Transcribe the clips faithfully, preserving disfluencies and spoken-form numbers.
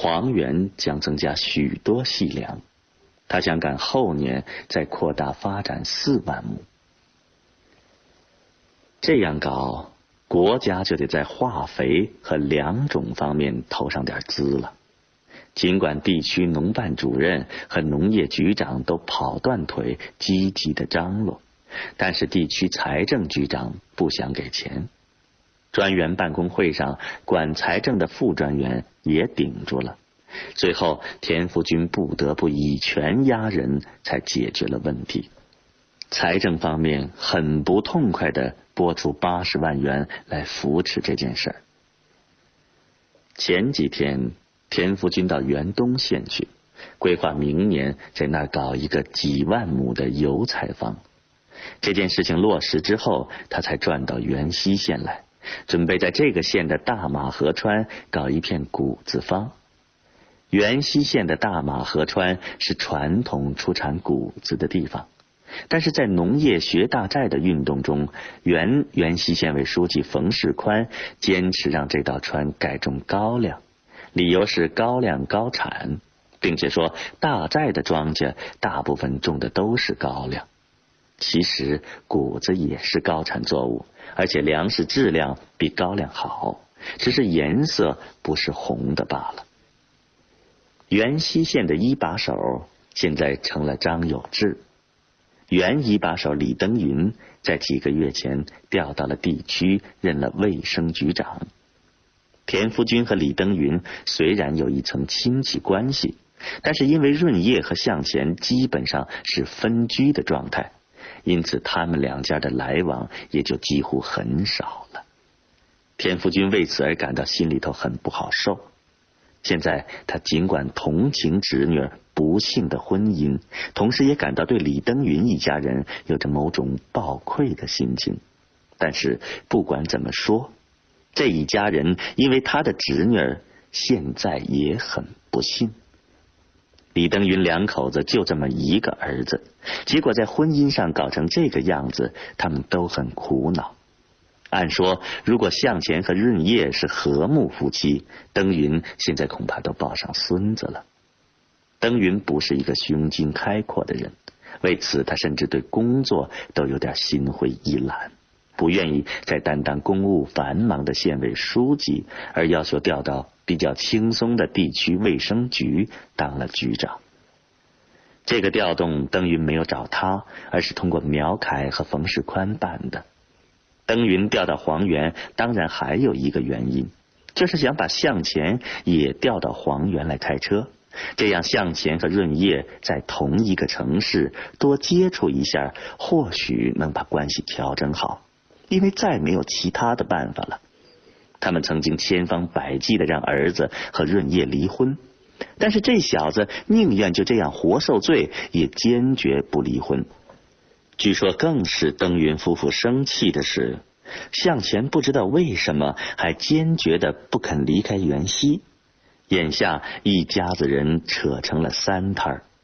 黄园将增加许多细粮，他想赶后年再扩大发展四万亩。这样搞，国家就得在化肥和粮种方面投上点资了。尽管地区农办主任和农业局长都跑断腿，积极的张罗，但是地区财政局长不想给钱。专员办公会上，管财政的副专员也顶住了。最后，田福军不得不以权压人，才解决了问题。财政方面很不痛快地拨出八十万元来扶持这件事儿。前几天，田福军到元东县去，规划明年在那儿搞一个几万亩的油菜坊。这件事情落实之后，他才转到元西县来，准备在这个县的大马河川搞一片谷子坊。元西县的大马河川是传统出产谷子的地方，但是在农业学大寨的运动中，原元西县委书记冯世宽坚持让这道川改种高粱，理由是高粱高产，并且说大寨的庄稼大部分种的都是高粱。其实谷子也是高产作物，而且粮食质量比高粱好，只是颜色不是红的罢了。元西县的一把手现在成了张有志，原一把手李登云在几个月前调到了地区，任了卫生局长。田福军和李登云虽然有一层亲戚关系，但是因为润叶和向前基本上是分居的状态，因此他们两家的来往也就几乎很少了。田福军为此而感到心里头很不好受。现在他尽管同情侄女不幸的婚姻，同时也感到对李登云一家人有着某种抱愧的心情。但是不管怎么说，这一家人因为他的侄女现在也很不幸。李登云两口子就这么一个儿子，结果在婚姻上搞成这个样子，他们都很苦恼。按说如果向前和润叶是和睦夫妻，登云现在恐怕都抱上孙子了。登云不是一个胸襟开阔的人，为此他甚至对工作都有点心灰意懒，不愿意再担当公务繁忙的县委书记，而要求调到比较轻松的地区卫生局当了局长。这个调动登云没有找他，而是通过苗凯和冯世宽办的。登云调到黄原当然还有一个原因，就是想把向前也调到黄原来开车，这样向前和润叶在同一个城市多接触一下，或许能把关系调整好，因为再没有其他的办法了。他们曾经千方百计的让儿子和润叶离婚，但是这小子宁愿就这样活受罪，也坚决不离婚。据说更使登云夫妇生气的是，向前不知道为什么还坚决的不肯离开元西，眼下一家子人扯成了三摊儿。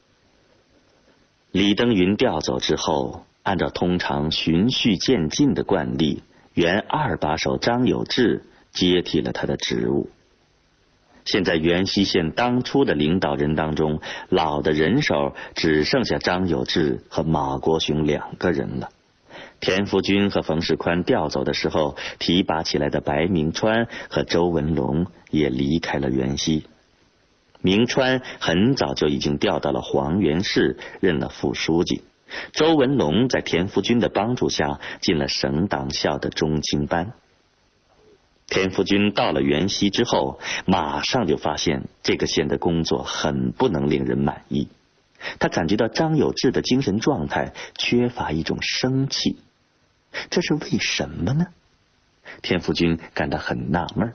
李登云调走之后，按照通常循序渐进的惯例，原二把手张有志接替了他的职务。现在元西县当初的领导人当中，老的人手只剩下张有志和马国雄两个人了。田福军和冯世宽调走的时候，提拔起来的白明川和周文龙也离开了元西。明川很早就已经调到了黄原市，任了副书记。周文龙在田福军的帮助下进了省党校的中青班。田福军到了元西之后，马上就发现这个县的工作很不能令人满意。他感觉到张有志的精神状态缺乏一种生气，这是为什么呢？田福军感到很纳闷。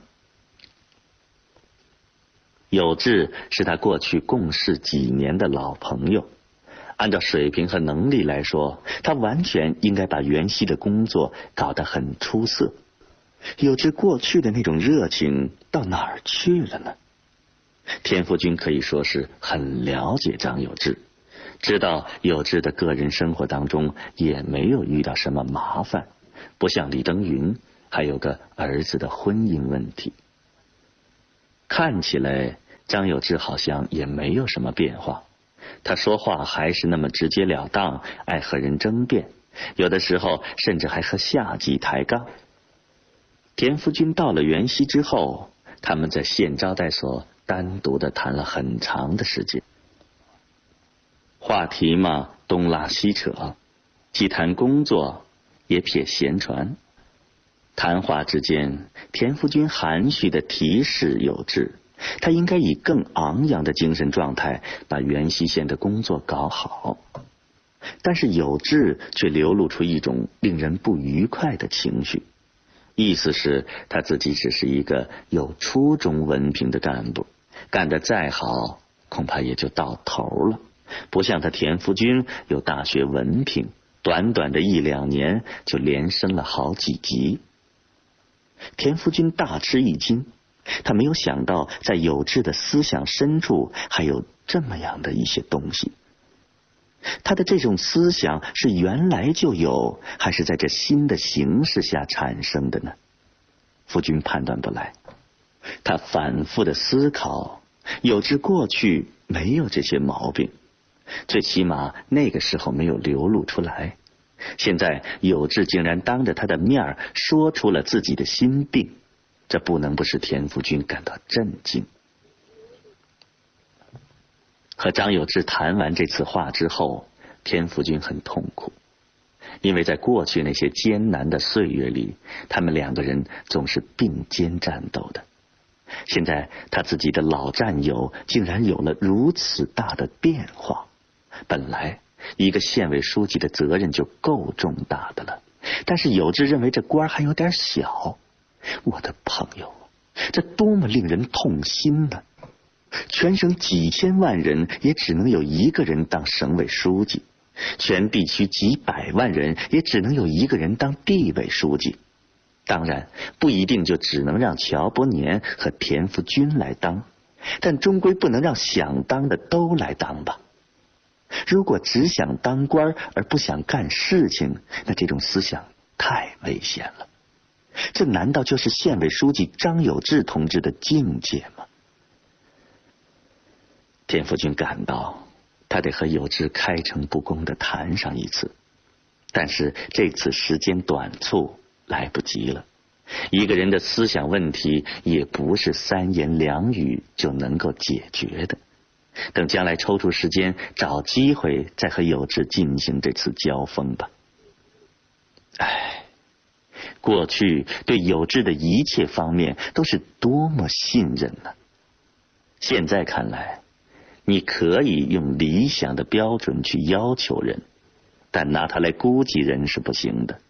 有志是他过去共事几年的老朋友，按照水平和能力来说，他完全应该把元西的工作搞得很出色。有志过去的那种热情到哪儿去了呢？田福军可以说是很了解张有志，知道有志的个人生活当中也没有遇到什么麻烦，不像李登云还有个儿子的婚姻问题。看起来张有志好像也没有什么变化，他说话还是那么直截了当，爱和人争辩，有的时候甚至还和下级抬杠。田福军到了元溪之后，他们在县招待所单独的谈了很长的时间，话题嘛东拉西扯，既谈工作也撇闲传。谈话之间，田福军含蓄的提示有志，他应该以更昂扬的精神状态把元溪县的工作搞好。但是有志却流露出一种令人不愉快的情绪，意思是他自己只是一个有初中文凭的干部，干得再好恐怕也就到头了，不像他田福军有大学文凭，短短的一两年就连升了好几级。田福军大吃一惊，他没有想到在有志的思想深处还有这么样的一些东西。他的这种思想是原来就有，还是在这新的形势下产生的呢？福军判断不来。他反复的思考，有志过去没有这些毛病，最起码那个时候没有流露出来。现在有志竟然当着他的面说出了自己的心病，这不能不使田福军感到震惊。和张有志谈完这次话之后，田福军很痛苦，因为在过去那些艰难的岁月里，他们两个人总是并肩战斗的。现在他自己的老战友竟然有了如此大的变化，本来一个县委书记的责任就够重大的了，但是有志认为这官还有点小。我的朋友，这多么令人痛心呢！全省几千万人也只能有一个人当省委书记，全地区几百万人也只能有一个人当地委书记。当然不一定就只能让乔伯年和田福军来当，但终归不能让想当的都来当吧。如果只想当官而不想干事情，那这种思想太危险了。这难道就是县委书记张有志同志的境界吗？田福军感到他得和有志开诚布公地谈上一次，但是这次时间短促，来不及了。一个人的思想问题也不是三言两语就能够解决的，等将来抽出时间找机会再和有志进行这次交锋吧。唉，过去对有志的一切方面都是多么信任呢？现在看来，你可以用理想的标准去要求人，但拿它来估计人是不行的。